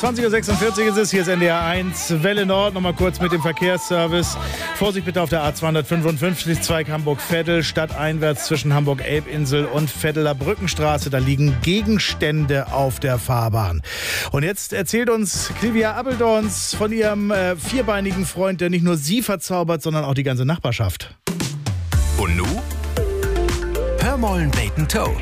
20.46 Uhr ist es, hier ist NDR 1, Welle Nord. Nochmal kurz mit dem Verkehrsservice. Vorsicht bitte auf der A255, Zweig Hamburg-Veddel, stadteinwärts zwischen Hamburg-Elbinsel und Veddeler Brückenstraße. Da liegen Gegenstände auf der Fahrbahn. Und jetzt erzählt uns Clivia Abbeldorns von ihrem vierbeinigen Freund, der nicht nur sie verzaubert, sondern auch die ganze Nachbarschaft. Und nu? Hör mollen Bacon Toe.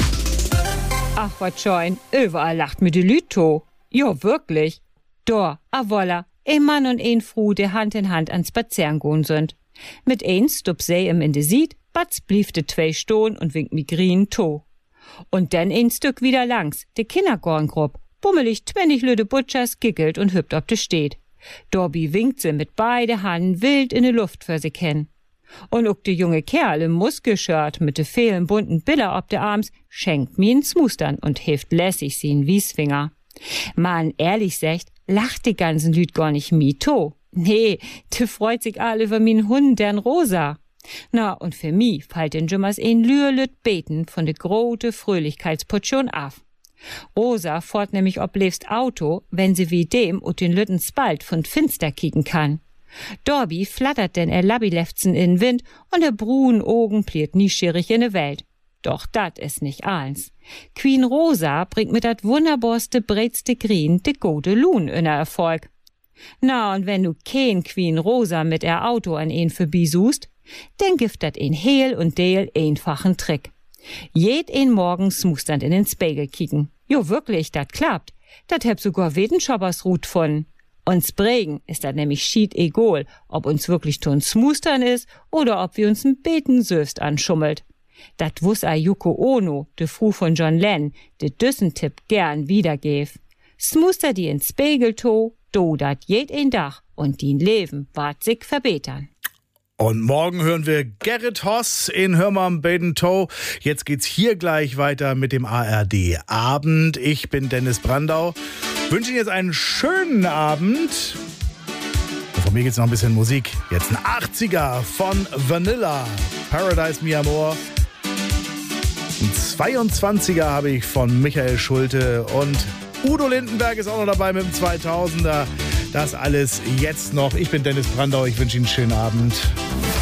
Ach, wat schein, überall lacht mir die Lüt to. Jo, wirklich. Da, a wolla, ein Mann und ein Fru, die Hand in Hand ans Spazieren gehen sind. Mit ein stup sei im in de Sied, batz blieb de 2 Stohn und winkt mi grün to. Und dann ein Stück wieder langs, de Kindergorngrupp, bummelig 20 lüde Butchers giggelt und hüpft ob de steht. Dorbi winkt sie mit beide Handen wild in de Luft für sie kennen. Und ook de junge Kerl im Muskelshirt mit de vielen bunten Biller ob de Arms schenkt mi n Smustern und hilft lässig sie n Wiesfinger. Man, ehrlich sagt, lacht die ganzen Lüd gar nicht mi to. Nee, de freut sich all über min Hund, dern Rosa. Na, und für mi fallt den Jimmers ein Lüerlüt beten von de grote Fröhlichkeitsportion af. Rosa fährt nämlich oblebst Auto, wenn sie wie dem und den Lütten Spalt von Finster kicken kann. Dorbi flattert denn er Labilefzen in Wind und der brun Augen pliert nieschierig in de Welt. Doch dat is nicht alles. Queen Rosa bringt mit dat wunderbarste breitste Grien de gode Luhn in er Erfolg. Na, und wenn du kein Queen Rosa mit er Auto an een vorbei-suchst, dann gibt dat een heel und deel einfachen Trick. Jeden morgens musst dann in den Spiegel kicken. Jo, wirklich, dat klappt. Dat heb sogar Wetenschoppers-Rut von. Uns Bregen ist das nämlich schied egal, ob uns wirklich tun Smustern ist oder ob wir uns n Beten Söst anschummelt. Dat wuss a Yoko Ono, de Fru von John Lennon, de Düssentipp gern wiedergäf. Smuster die ins Spiegel to, do dat jeden Dach und din Leben ward sich verbetern. Und morgen hören wir Gerrit Hoss in Hör mal Bacon Toe. Jetzt geht's hier gleich weiter mit dem ARD Abend. Ich bin Dennis Brandau. Wünsche Ihnen jetzt einen schönen Abend. Und von mir geht's noch ein bisschen Musik. Jetzt ein 80er von Vanilla. Paradise Mi Amor. Ein 22er habe ich von Michael Schulte. Und Udo Lindenberg ist auch noch dabei mit dem 2000er. Das alles jetzt noch. Ich bin Dennis Brandau. Ich wünsche Ihnen einen schönen Abend.